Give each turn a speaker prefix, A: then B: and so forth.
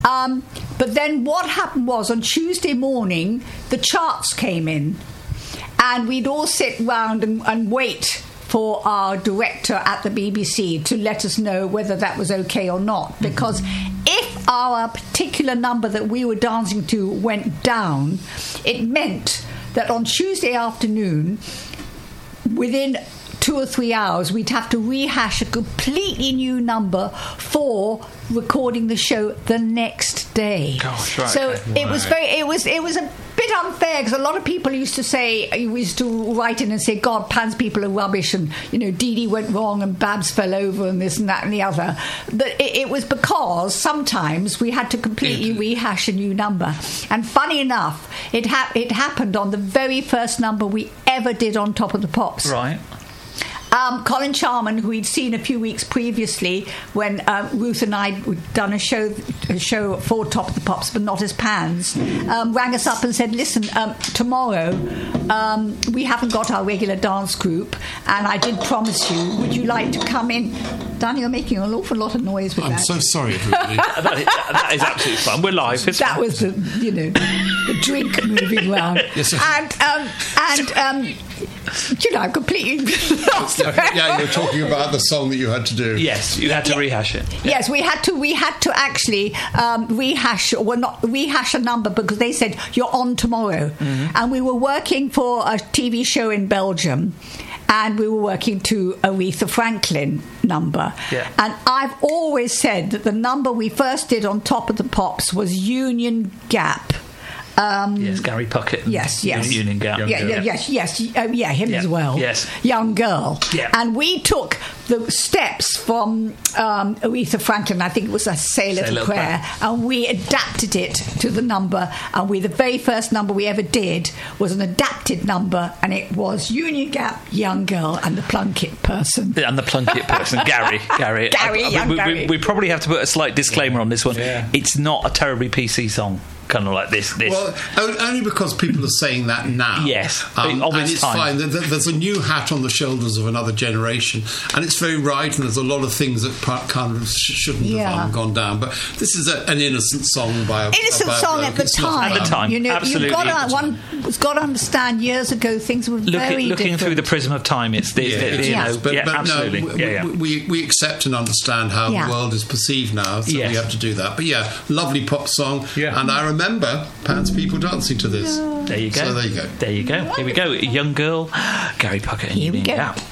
A: But then what happened was, on Tuesday morning, the charts came in, and we'd all sit round and wait for our director at the BBC to let us know whether that was okay or not. Because if our particular number that we were dancing to went down, it meant that on Tuesday afternoon, within 2 or 3 hours, we'd have to rehash a completely new number for recording the show the next day.
B: Gosh, right.
A: So
B: Okay.
A: it was a bit unfair, because a lot of people used to write in and say, God, Pan's people are rubbish, and Dee Dee went wrong and Babs fell over and this and that and the other. But it was because sometimes we had to completely rehash a new number. And funny enough, it happened on the very first number we ever did on Top of the Pops.
B: Right.
A: Colin Charman, who we'd seen a few weeks previously when Ruth and I had done a show for Top of the Pops, but not as Pans, rang us up and said, listen, tomorrow we haven't got our regular dance group, and I did promise you, would you like to come in? Danny, you're making an awful lot of noise with that.
C: I'm so sorry, everybody.
B: that is absolutely fun. We're live. It's
A: that
B: fun.
A: was the drink moving round.
C: Yes,
A: I completely lost it.
C: Yeah, you're talking about the song that you had to do.
B: Yes, you had to rehash it.
A: Yes, we had to actually rehash a number, because they said you're on tomorrow, and we were working for a TV show in Belgium, and we were working to Aretha Franklin number.
B: Yeah.
A: And I've always said that the number we first did on Top of the Pops was Union Gap.
B: Yes, Gary Puckett.
A: Yes.
B: Union Gap.
A: Him as well.
B: Yes.
A: Young Girl.
B: Yeah.
A: And we took the steps from Aretha Franklin, I think it was a Say a Little Prayer, and we adapted it to the number. And the very first number we ever did was an adapted number, and it was Union Gap, Young Girl, and the Plunkett person.
B: And the Plunkett person, Gary.
A: Gary.
B: We probably have to put a slight disclaimer on this one.
D: Yeah.
B: It's not a terribly PC song. Kind of like this.
C: Well, only because people are saying that now.
B: Yes,
C: and it's
B: time.
C: fine. There's a new hat on the shoulders of another generation, and it's very right. And there's a lot of things that kind of shouldn't have gone down. But this is an innocent song by a
A: song at the time.
B: At the time, absolutely.
A: One's got to understand. Years ago, things were very
B: looking
A: different.
B: through the prism of time. It's absolutely.
C: No, we accept and understand how the world is perceived now, so we have to do that. But lovely pop song, and I remember Pan's people dancing to this.
B: There you go.
C: So there you go.
B: There you go. Here we go. Young Girl, Gary Puckett and Union Gap.